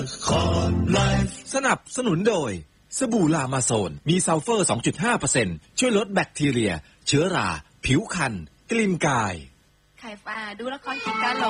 สนับสนุนโดยสบู่ลามาโซนมีซัลเฟอร์ 2.5% ช่วยลดแบคทีเรียเชื้อราผิวคันกลิ่นกายไข่ฟ้าดูละครกินกาหล